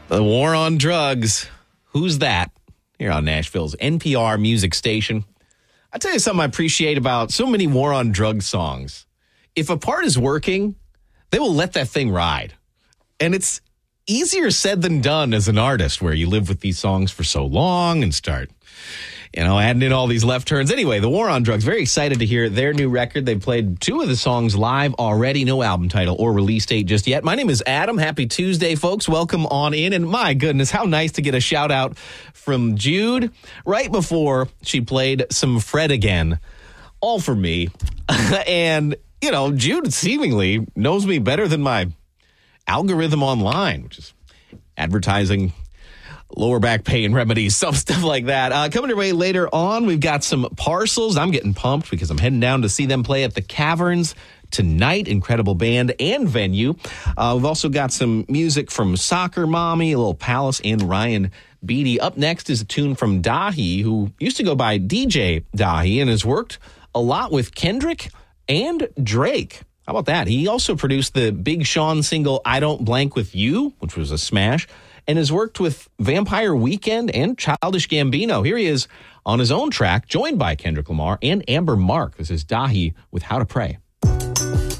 The war on drugs. Who's that? Here on Nashville's NPR music station. I tell you something I appreciate about so many war on drugs songs. If a part is working, they will let that thing ride. And it's easier said than done as an artist where you live with these songs for so long and start, adding in all these left turns. Anyway, the War on Drugs, very excited to hear their new record. They've played two of the songs live already. No album title or release date just yet. My name is Adam. Happy Tuesday, folks. Welcome on in. And my goodness, how nice to get a shout out from Jude right before she played some Fred again. All for me. And, Jude seemingly knows me better than my algorithm online, which is advertising lower back pain remedies, some stuff like that. Coming your way later on, we've got some Parcels. I'm getting pumped because I'm heading down to see them play at the Caverns tonight. Incredible band and venue. We've also got some music from Soccer Mommy, a little Palace, and Ryan Beatty. Up next is a tune from Dahi, who used to go by DJ Dahi and has worked a lot with Kendrick and Drake. How about that? He also produced the Big Sean single, I Don't Blank With You, which was a smash, and has worked with Vampire Weekend and Childish Gambino. Here he is on his own track, joined by Kendrick Lamar and Amber Mark. This is Dahi with How to Pray.